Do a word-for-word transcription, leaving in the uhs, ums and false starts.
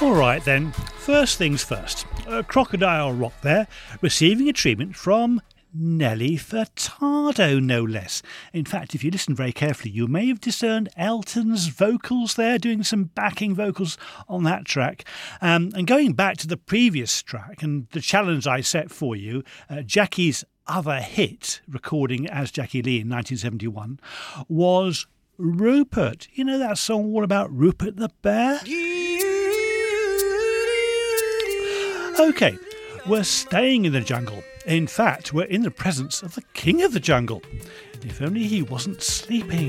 All right then, first things first. Uh, Crocodile Rock there, receiving a treatment from Nelly Furtado, no less. In fact, if you listen very carefully, you may have discerned Elton's vocals there, doing some backing vocals on that track. Um, and going back to the previous track and the challenge I set for you, uh, Jackie's other hit, recording as Jackie Lee in nineteen seventy-one, was Rupert. You know that song all about Rupert the Bear? OK, we're staying in the jungle. In fact, we're in the presence of the king of the jungle. If only he wasn't sleeping.